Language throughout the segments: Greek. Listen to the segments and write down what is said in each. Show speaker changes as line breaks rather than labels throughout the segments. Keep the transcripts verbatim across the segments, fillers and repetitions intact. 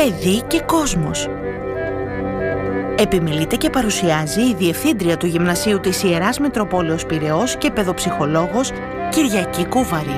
Παιδί και κόσμος. Επιμιλείται και παρουσιάζει η Διευθύντρια του Γυμνασίου της Ιεράς Μητροπόλεως Πειραιώς και παιδοψυχολόγος Κυριακή Κούβαρη.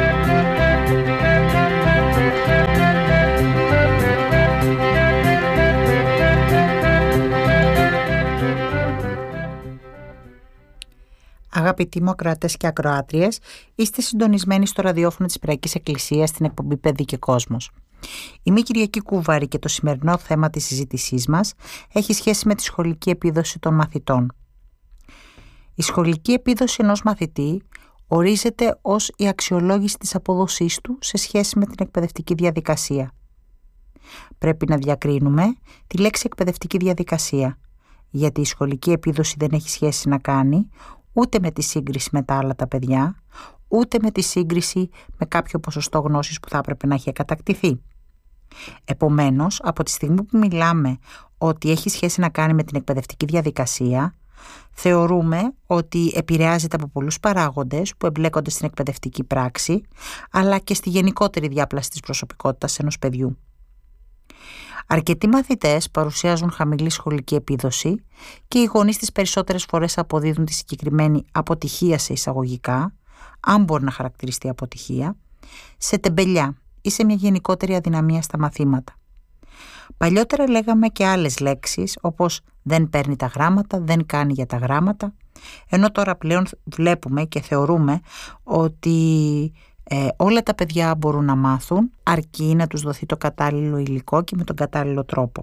Αγαπητοί μου ακροατές και ακροάτριες, είστε συντονισμένοι στο ραδιόφωνο της Πειραϊκής Εκκλησίας στην εκπομπή Παιδί και Κόσμος. Είμαι η Κυριακή Κούβαρη και το σημερινό θέμα της συζήτησής μας έχει σχέση με τη σχολική επίδοση των μαθητών. Η σχολική επίδοση ενός μαθητή ορίζεται ως η αξιολόγηση της απόδοσής του σε σχέση με την εκπαιδευτική διαδικασία. Πρέπει να διακρίνουμε τη λέξη εκπαιδευτική διαδικασία, γιατί η σχολική επίδοση δεν έχει σχέση να κάνει ούτε με τη σύγκριση με τα άλλα τα παιδιά, ούτε με τη σύγκριση με κάποιο ποσοστό γνώσης που θα έπρεπε να έχει κατακτηθεί. Επομένως, από τη στιγμή που μιλάμε ότι έχει σχέση να κάνει με την εκπαιδευτική διαδικασία, θεωρούμε ότι επηρεάζεται από πολλούς παράγοντες που εμπλέκονται στην εκπαιδευτική πράξη, αλλά και στη γενικότερη διάπλαση της προσωπικότητας ενός παιδιού. Αρκετοί μαθητές παρουσιάζουν χαμηλή σχολική επίδοση και οι γονείς τις περισσότερες φορές αποδίδουν τη συγκεκριμένη αποτυχία σε εισαγωγικά, αν μπορεί να χαρακτηριστεί αποτυχία, σε τεμπελιά ή σε μια γενικότερη αδυναμία στα μαθήματα. Παλιότερα λέγαμε και άλλες λέξεις όπως δεν παίρνει τα γράμματα, δεν κάνει για τα γράμματα, ενώ τώρα πλέον βλέπουμε και θεωρούμε ότι ε, όλα τα παιδιά μπορούν να μάθουν αρκεί να τους δοθεί το κατάλληλο υλικό και με τον κατάλληλο τρόπο.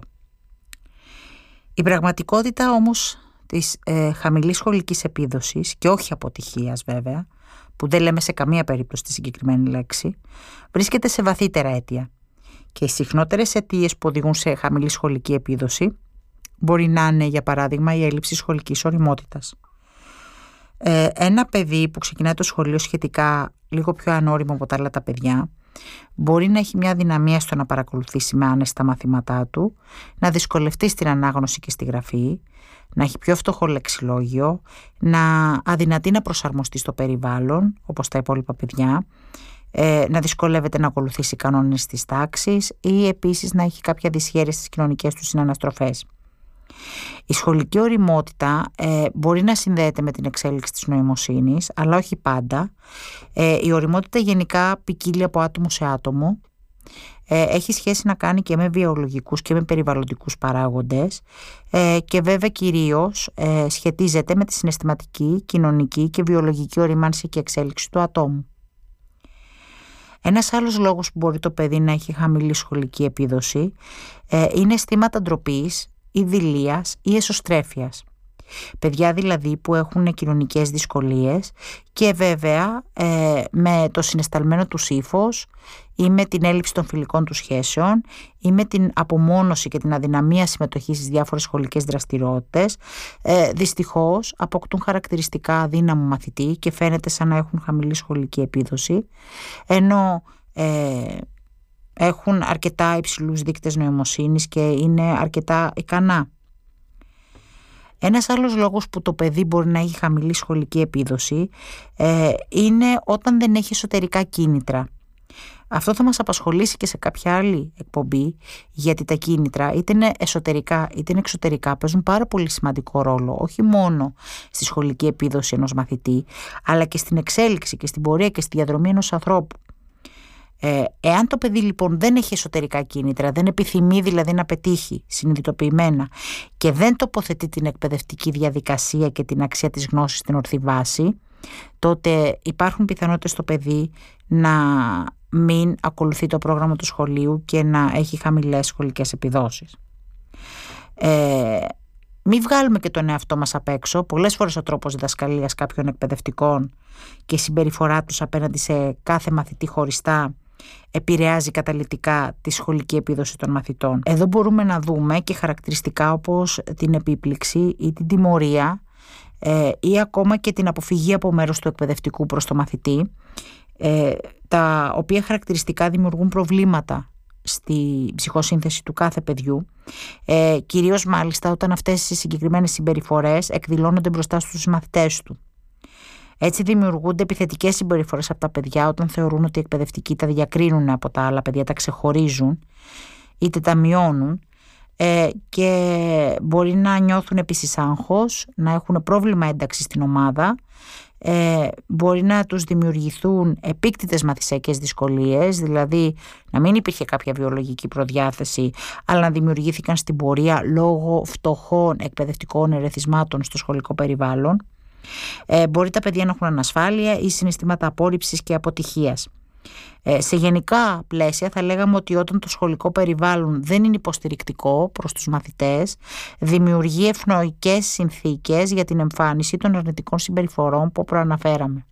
Η πραγματικότητα όμως της ε, χαμηλής σχολικής επίδοσης και όχι αποτυχίας βέβαια, που δεν λέμε σε καμία περίπτωση τη συγκεκριμένη λέξη, βρίσκεται σε βαθύτερα αίτια. Και οι συχνότερες αιτίες που οδηγούν σε χαμηλή σχολική επίδοση μπορεί να είναι, για παράδειγμα, η έλλειψη σχολικής ωριμότητας. Ε, ένα παιδί που ξεκινάει το σχολείο σχετικά λίγο πιο ανώριμο από τα άλλα τα παιδιά μπορεί να έχει μια αδυναμία στο να παρακολουθήσει με άνεση τα μαθήματά του, να δυσκολευτεί στην ανάγνωση και στη γραφή, να έχει πιο φτωχό λεξιλόγιο, να αδυνατεί να προσαρμοστεί στο περιβάλλον όπως τα υπόλοιπα παιδιά, ε, να δυσκολεύεται να ακολουθήσει κανόνες της τάξης ή επίσης να έχει κάποια δυσχέρεια στις κοινωνικές του συναναστροφές. Η σχολική ωριμότητα ε, μπορεί να συνδέεται με την εξέλιξη της νοημοσύνης, αλλά όχι πάντα. Ε, η ωριμότητα γενικά ποικίλει από άτομο σε άτομο. Ε, έχει σχέση να κάνει και με βιολογικούς και με περιβαλλοντικούς παράγοντες ε, και βέβαια κυρίως ε, σχετίζεται με τη συναισθηματική, κοινωνική και βιολογική ωριμάνση και εξέλιξη του ατόμου. Ένας άλλος λόγος που μπορεί το παιδί να έχει χαμηλή σχολική επίδοση ε, είναι αισθήματα ντροπής ή δειλίας ή εσωστρέφειας. Παιδιά δηλαδή που έχουν κοινωνικές δυσκολίες και βέβαια ε, με το συναισθαλμένο τους ύφος ή με την έλλειψη των φιλικών τους σχέσεων ή με την απομόνωση και την αδυναμία συμμετοχής στις διάφορες σχολικές δραστηριότητες ε, δυστυχώς αποκτούν χαρακτηριστικά αδύναμου μαθητή και φαίνεται σαν να έχουν χαμηλή σχολική επίδοση, ενώ ε, έχουν αρκετά υψηλούς δείκτες νοημοσύνης και είναι αρκετά ικανά. Ένας άλλος λόγος που το παιδί μπορεί να έχει χαμηλή σχολική επίδοση ε, είναι όταν δεν έχει εσωτερικά κίνητρα. Αυτό θα μας απασχολήσει και σε κάποια άλλη εκπομπή, γιατί τα κίνητρα είτε είναι εσωτερικά είτε είναι εξωτερικά παίζουν πάρα πολύ σημαντικό ρόλο, όχι μόνο στη σχολική επίδοση ενός μαθητή, αλλά και στην εξέλιξη και στην πορεία και στη διαδρομή ενός ανθρώπου. Ε, εάν το παιδί λοιπόν δεν έχει εσωτερικά κίνητρα, δεν επιθυμεί δηλαδή να πετύχει συνειδητοποιημένα και δεν τοποθετεί την εκπαιδευτική διαδικασία και την αξία της γνώσης στην ορθή βάση, τότε υπάρχουν πιθανότητες το παιδί να μην ακολουθεί το πρόγραμμα του σχολείου και να έχει χαμηλές σχολικές επιδόσεις. Ε, Μην βγάλουμε και τον εαυτό μας απ' έξω. Πολλές φορές ο τρόπος διδασκαλίας κάποιων εκπαιδευτικών και η συμπεριφορά τους απέναντι σε κάθε μαθητή χωριστά επηρεάζει καταλυτικά τη σχολική επίδοση των μαθητών. Εδώ μπορούμε να δούμε και χαρακτηριστικά όπως την επίπληξη ή την τιμωρία ε, ή ακόμα και την αποφυγή από μέρος του εκπαιδευτικού προς το μαθητή, ε, τα οποία χαρακτηριστικά δημιουργούν προβλήματα στη ψυχοσύνθεση του κάθε παιδιού, ε, κυρίως μάλιστα όταν αυτές οι συγκεκριμένες συμπεριφορές εκδηλώνονται μπροστά στους μαθητές του. Έτσι δημιουργούνται επιθετικές συμπεριφορές από τα παιδιά όταν θεωρούν ότι οι εκπαιδευτικοί τα διακρίνουν από τα άλλα παιδιά, τα ξεχωρίζουν είτε τα μειώνουν, ε, και μπορεί να νιώθουν επίσης άγχος, να έχουν πρόβλημα ένταξης στην ομάδα, ε, μπορεί να τους δημιουργηθούν επίκτητες μαθησιακές δυσκολίες, δηλαδή να μην υπήρχε κάποια βιολογική προδιάθεση, αλλά να δημιουργήθηκαν στην πορεία λόγω φτωχών εκπαιδευτικών ερεθισμάτων στο σχολικό περιβάλλον. Ε, μπορεί τα παιδιά να έχουν ανασφάλεια ή συναισθήματα απόρριψης και αποτυχίας. Ε, σε γενικά πλαίσια θα λέγαμε ότι όταν το σχολικό περιβάλλον δεν είναι υποστηρικτικό προς τους μαθητές, δημιουργεί ευνοϊκές συνθήκες για την εμφάνιση των αρνητικών συμπεριφορών που προαναφέραμε.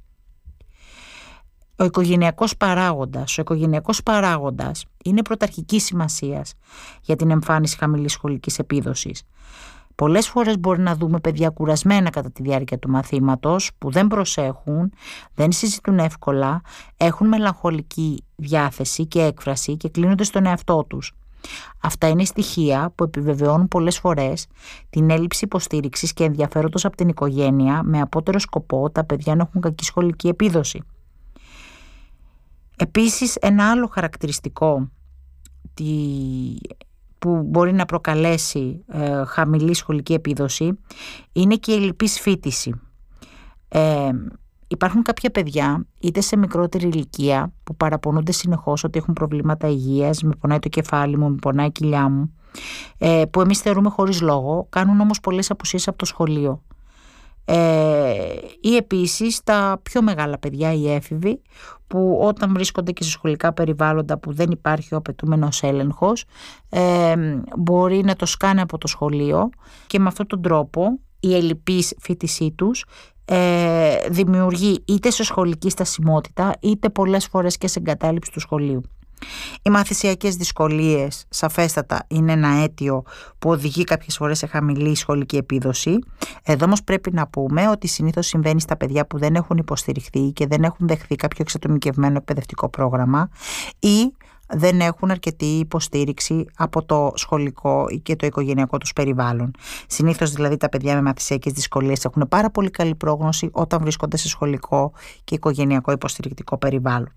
Ο οικογενειακός παράγοντας. Ο οικογενειακός παράγοντας είναι πρωταρχικής σημασίας για την εμφάνιση χαμηλής σχολικής επίδοσης. Πολλές φορές μπορεί να δούμε παιδιά κουρασμένα κατά τη διάρκεια του μαθήματος, που δεν προσέχουν, δεν συζητούν εύκολα, έχουν μελαγχολική διάθεση και έκφραση και κλείνονται στον εαυτό τους. Αυτά είναι στοιχεία που επιβεβαιώνουν πολλές φορές την έλλειψη υποστήριξης και ενδιαφέροντος από την οικογένεια, με απότερο σκοπό τα παιδιά να έχουν κακή σχολική επίδοση. Επίσης, ένα άλλο χαρακτηριστικό που μπορεί να προκαλέσει ε, χαμηλή σχολική επίδοση είναι και η ελλειπής φοιτηση. Ε, υπάρχουν κάποια παιδιά, είτε σε μικρότερη ηλικία, που παραπονούνται συνεχώς ότι έχουν προβλήματα υγείας, με πονάει το κεφάλι μου, με πονάει η κοιλιά μου, ε, που εμείς θεωρούμε χωρίς λόγο, κάνουν όμως πολλές απουσίες από το σχολείο. Ε, ή επίσης τα πιο μεγάλα παιδιά, οι έφηβοι, που όταν βρίσκονται και σε σχολικά περιβάλλοντα που δεν υπάρχει ο απαιτούμενος έλεγχος, ε, μπορεί να το σκάνε από το σχολείο και με αυτόν τον τρόπο η ελλειπής φοιτησή τους ε, δημιουργεί είτε σε σχολική στασιμότητα είτε πολλές φορές και σε εγκατάλειψη του σχολείου. Οι μαθησιακές δυσκολίες σαφέστατα είναι ένα αίτιο που οδηγεί κάποιες φορές σε χαμηλή σχολική επίδοση. Εδώ όμως πρέπει να πούμε ότι συνήθως συμβαίνει στα παιδιά που δεν έχουν υποστηριχθεί και δεν έχουν δεχθεί κάποιο εξατομικευμένο εκπαιδευτικό πρόγραμμα ή δεν έχουν αρκετή υποστήριξη από το σχολικό και το οικογενειακό τους περιβάλλον. Συνήθως δηλαδή τα παιδιά με μαθησιακές δυσκολίες έχουν πάρα πολύ καλή πρόγνωση όταν βρίσκονται σε σχολικό και οικογενειακό υποστηρικτικό περιβάλλον.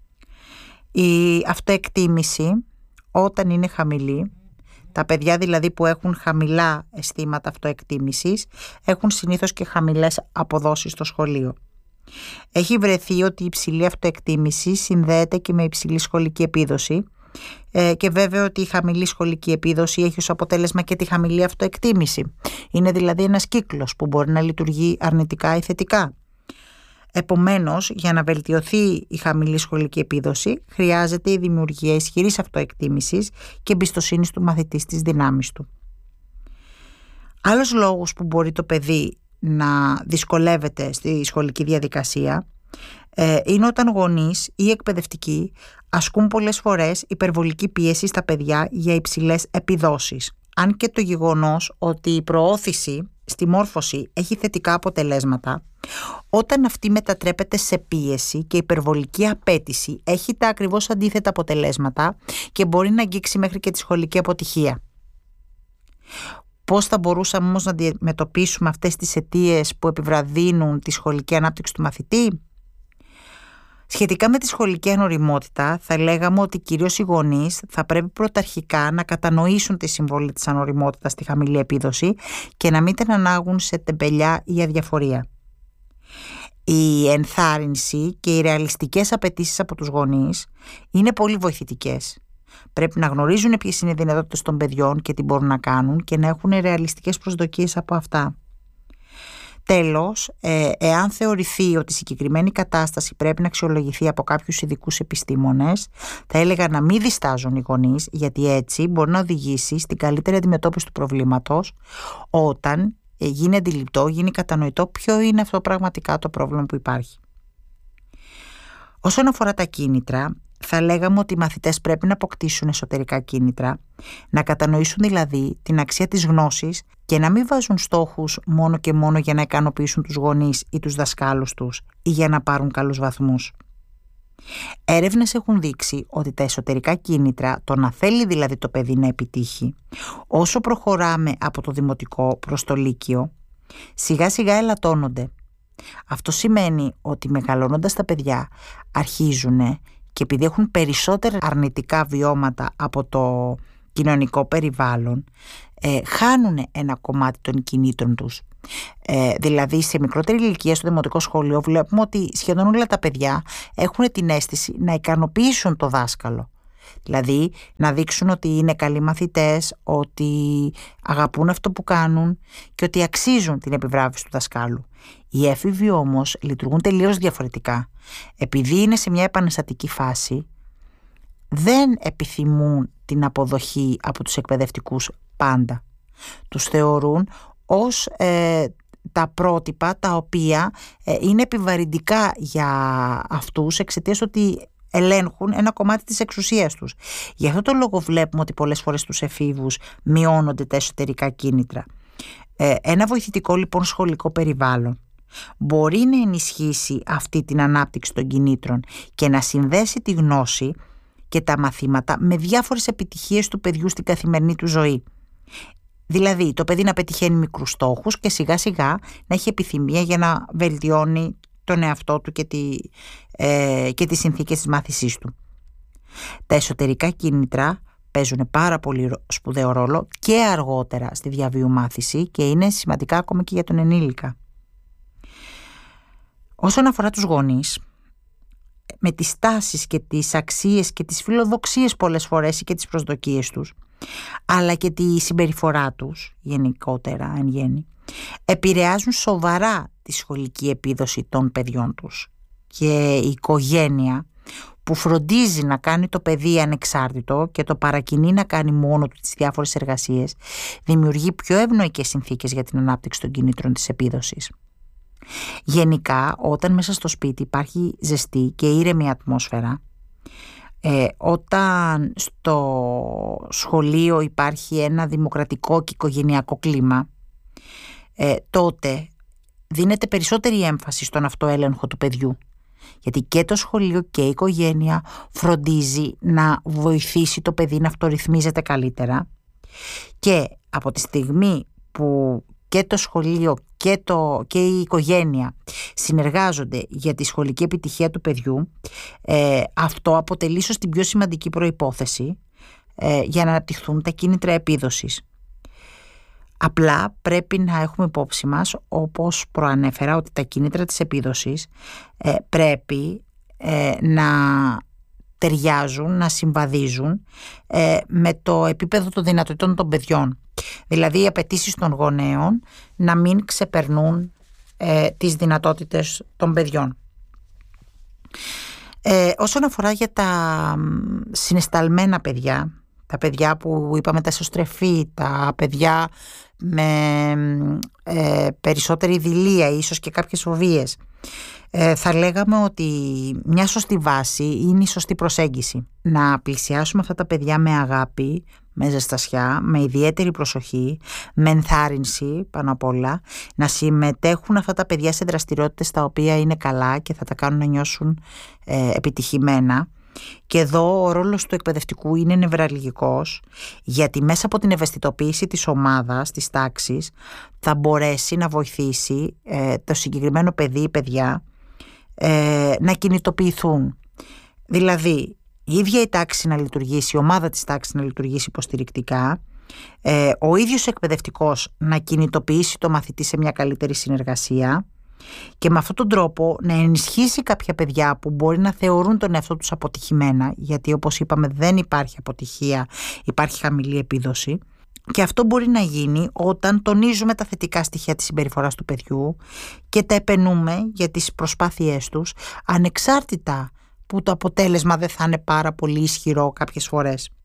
Η αυτοεκτίμηση όταν είναι χαμηλή, τα παιδιά δηλαδή που έχουν χαμηλά αισθήματα αυτοεκτίμησης, έχουν συνήθως και χαμηλές αποδόσεις στο σχολείο. Έχει βρεθεί ότι η υψηλή αυτοεκτίμηση συνδέεται και με υψηλή σχολική επίδοση και βέβαια ότι η χαμηλή σχολική επίδοση έχει ως αποτέλεσμα και τη χαμηλή αυτοεκτίμηση. Είναι δηλαδή ένας κύκλος που μπορεί να λειτουργεί αρνητικά ή θετικά. Επομένως, για να βελτιωθεί η χαμηλή σχολική επίδοση, χρειάζεται η δημιουργία ισχυρής αυτοεκτίμησης και εμπιστοσύνης του μαθητή στις δυνάμεις του. Άλλος λόγος που μπορεί το παιδί να δυσκολεύεται στη σχολική διαδικασία ε, είναι όταν γονείς ή εκπαιδευτικοί ασκούν πολλές φορές υπερβολική πίεση στα παιδιά για υψηλές επιδόσεις. Αν και το γεγονός ότι η προώθηση στη μόρφωση έχει θετικά αποτελέσματα, όταν αυτή μετατρέπεται σε πίεση και υπερβολική απέτηση, έχει τα ακριβώς αντίθετα αποτελέσματα και μπορεί να αγγίξει μέχρι και τη σχολική αποτυχία. Πώς θα μπορούσαμε όμως να αντιμετωπίσουμε αυτές τις αιτίες που επιβραδύνουν τη σχολική ανάπτυξη του μαθητή? Σχετικά με τη σχολική ανοριμότητα, θα λέγαμε ότι κυρίως οι γονείς θα πρέπει πρωταρχικά να κατανοήσουν τη συμβολή της ανοριμότητας στη χαμηλή επίδοση και να μην την ανάγουν σε τεμπελιά ή αδιαφορία. Η ενθάρρυνση και οι ρεαλιστικές απαιτήσεις από τους γονείς είναι πολύ βοηθητικές. Πρέπει να γνωρίζουν ποιες είναι οι δυνατότητες των παιδιών και τι μπορούν να κάνουν και να έχουν ρεαλιστικές προσδοκίες από αυτά. Τέλος, ε, εάν θεωρηθεί ότι η συγκεκριμένη κατάσταση πρέπει να αξιολογηθεί από κάποιους ειδικούς επιστήμονες, θα έλεγα να μην διστάζουν οι γονείς, γιατί έτσι μπορεί να οδηγήσει στην καλύτερη αντιμετώπιση του προβλήματος όταν ε, γίνει αντιληπτό, γίνει κατανοητό ποιο είναι αυτό πραγματικά το πρόβλημα που υπάρχει. Όσον αφορά τα κίνητρα, θα λέγαμε ότι οι μαθητές πρέπει να αποκτήσουν εσωτερικά κίνητρα, να κατανοήσουν δηλαδή την αξία της γνώσης και να μην βάζουν στόχους μόνο και μόνο για να ικανοποιήσουν τους γονείς ή τους δασκάλους τους ή για να πάρουν καλούς βαθμούς. Έρευνες έχουν δείξει ότι τα εσωτερικά κίνητρα, το να θέλει δηλαδή το παιδί να επιτύχει, όσο προχωράμε από το δημοτικό προς το λύκειο, σιγά σιγά ελαττώνονται. Αυτό σημαίνει ότι μεγαλώνοντας τα παιδιά αρχίζουν και επειδή έχουν περισσότερα αρνητικά βιώματα από το κοινωνικό περιβάλλον, ε, χάνουν ένα κομμάτι των κινήτρων τους. Ε, δηλαδή σε μικρότερη ηλικία στο δημοτικό σχολείο βλέπουμε ότι σχεδόν όλα τα παιδιά έχουν την αίσθηση να ικανοποιήσουν το δάσκαλο. Δηλαδή να δείξουν ότι είναι καλοί μαθητές, ότι αγαπούν αυτό που κάνουν και ότι αξίζουν την επιβράβευση του δασκάλου. Οι έφηβοι όμως λειτουργούν τελείως διαφορετικά. Επειδή είναι σε μια επαναστατική φάση, δεν επιθυμούν την αποδοχή από τους εκπαιδευτικούς πάντα. Τους θεωρούν ως ε, τα πρότυπα τα οποία ε, είναι επιβαρυντικά για αυτούς εξαιτίας ότι ελέγχουν ένα κομμάτι της εξουσίας τους. Γι' αυτό το λόγο βλέπουμε ότι πολλές φορές στους εφήβους μειώνονται τα εσωτερικά κίνητρα. Ε, ένα βοηθητικό λοιπόν σχολικό περιβάλλον μπορεί να ενισχύσει αυτή την ανάπτυξη των κινήτρων και να συνδέσει τη γνώση και τα μαθήματα με διάφορες επιτυχίες του παιδιού στην καθημερινή του ζωή. Δηλαδή το παιδί να πετυχαίνει μικρούς στόχους και σιγά σιγά να έχει επιθυμία για να βελτιώνει τον εαυτό του και, τη, ε, και τις συνθήκες της μάθησής του. Τα εσωτερικά κίνητρα παίζουν πάρα πολύ σπουδαίο ρόλο και αργότερα στη διαβίου μάθηση και είναι σημαντικά ακόμα και για τον ενήλικα. Όσον αφορά τους γονείς, με τις τάσεις και τις αξίες και τις φιλοδοξίες πολλές φορές και τις προσδοκίες τους, αλλά και τη συμπεριφορά τους γενικότερα εν γέννη, επηρεάζουν σοβαρά τη σχολική επίδοση των παιδιών τους. Και η οικογένεια που φροντίζει να κάνει το παιδί ανεξάρτητο και το παρακινεί να κάνει μόνο του τις διάφορες εργασίες, δημιουργεί πιο ευνοϊκές συνθήκες για την ανάπτυξη των κινήτρων της επίδοσης. Γενικά, όταν μέσα στο σπίτι υπάρχει ζεστή και ήρεμη ατμόσφαιρα, ε, όταν στο σχολείο υπάρχει ένα δημοκρατικό και οικογενειακό κλίμα, ε, τότε δίνεται περισσότερη έμφαση στον αυτοέλεγχο του παιδιού. Γιατί και το σχολείο και η οικογένεια φροντίζει να βοηθήσει το παιδί να αυτορυθμίζεται καλύτερα, και από τη στιγμή που και το σχολείο και, το, και η οικογένεια συνεργάζονται για τη σχολική επιτυχία του παιδιού, ε, αυτό αποτελεί ίσως την πιο σημαντική προϋπόθεση ε, για να αναπτυχθούν τα κίνητρα επίδοσης. Απλά πρέπει να έχουμε υπόψη μας, όπως προανέφερα, ότι τα κίνητρα της επίδοσης ε, πρέπει ε, να ταιριάζουν, να συμβαδίζουν ε, με το επίπεδο των δυνατοτήτων των παιδιών. Δηλαδή οι απαιτήσεις των γονέων να μην ξεπερνούν ε, τις δυνατότητες των παιδιών. Ε, όσον αφορά για τα συναισθαλμένα παιδιά, τα παιδιά που είπαμε τα εσωστρεφή, τα παιδιά με ε, περισσότερη δειλία, ίσως και κάποιες φοβίες, ε, θα λέγαμε ότι μια σωστή βάση είναι η σωστή προσέγγιση. Να πλησιάσουμε αυτά τα παιδιά με αγάπη, με ζεστασιά, με ιδιαίτερη προσοχή, με ενθάρρυνση πάνω απ' όλα, να συμμετέχουν αυτά τα παιδιά σε δραστηριότητες τα οποία είναι καλά και θα τα κάνουν να νιώσουν ε, επιτυχημένα. Και εδώ ο ρόλος του εκπαιδευτικού είναι νευραλγικός, γιατί μέσα από την ευαισθητοποίηση της ομάδας, της τάξης, θα μπορέσει να βοηθήσει ε, το συγκεκριμένο παιδί ή παιδιά ε, να κινητοποιηθούν. Δηλαδή η ίδια η τάξη να λειτουργήσει, η ομάδα της τάξης να λειτουργήσει υποστηρικτικά, ε, ο ίδιος εκπαιδευτικός να κινητοποιήσει το μαθητή σε μια καλύτερη συνεργασία, και με αυτόν τον τρόπο να ενισχύσει κάποια παιδιά που μπορεί να θεωρούν τον εαυτό τους αποτυχημένα, γιατί όπως είπαμε δεν υπάρχει αποτυχία, υπάρχει χαμηλή επίδοση. Και αυτό μπορεί να γίνει όταν τονίζουμε τα θετικά στοιχεία της συμπεριφοράς του παιδιού και τα επενούμε για τις προσπάθειές τους, ανεξάρτητα που το αποτέλεσμα δεν θα είναι πάρα πολύ ισχυρό κάποιες φορές.